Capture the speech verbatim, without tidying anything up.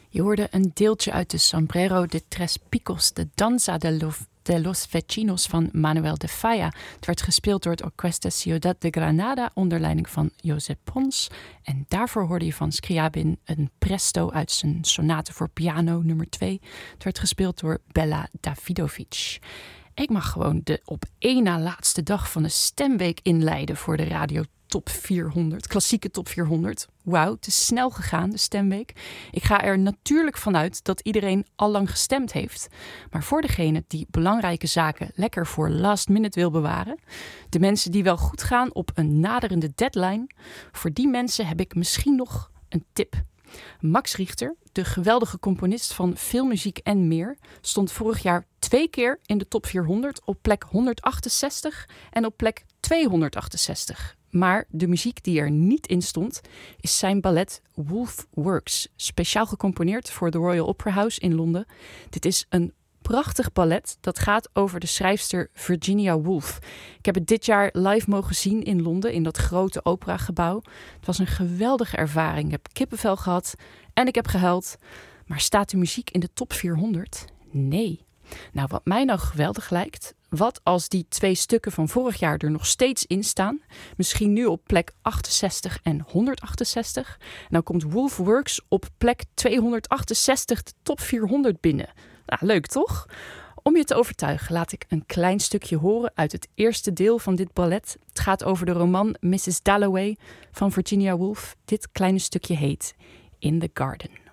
Je hoorde een deeltje uit de Sombrero de Tres Picos, de Danza de los, de los Vecinos van Manuel de Falla. Het werd gespeeld door het Orquesta Ciudad de Granada onder leiding van Josep Pons. En daarvoor hoorde je van Scriabin een presto uit zijn sonate voor piano nummer twee. Het werd gespeeld door Bella Davidovic. Ik mag gewoon de op één na laatste dag van de stemweek inleiden voor de radio Top vierhonderd, klassieke Top vierhonderd. Wauw, het is snel gegaan, de stemweek. Ik ga er natuurlijk vanuit dat iedereen al lang gestemd heeft. Maar voor degene die belangrijke zaken lekker voor last minute wil bewaren, de mensen die wel goed gaan op een naderende deadline, voor die mensen heb ik misschien nog een tip. Max Richter, de geweldige componist van filmmuziek en meer, stond vorig jaar twee keer in de Top vierhonderd op plek honderdachtenzestig en op plek tweehonderdachtenzestig. Maar de muziek die er niet in stond, is zijn ballet Wolf Works, speciaal gecomponeerd voor de Royal Opera House in Londen. Dit is een prachtig ballet dat gaat over de schrijfster Virginia Woolf. Ik heb het dit jaar live mogen zien in Londen, in dat grote operagebouw. Het was een geweldige ervaring. Ik heb kippenvel gehad en ik heb gehuild. Maar staat de muziek in de Top vierhonderd? Nee. Nou, wat mij nou geweldig lijkt, wat als die twee stukken van vorig jaar er nog steeds in staan? Misschien nu op plek achtenzestig en honderdachtenzestig. En dan komt Wolf Works op plek tweehonderdachtenzestig de Top vierhonderd binnen. Nou, leuk toch? Om je te overtuigen laat ik een klein stukje horen uit het eerste deel van dit ballet. Het gaat over de roman missus Dalloway van Virginia Woolf. Dit kleine stukje heet In the Garden.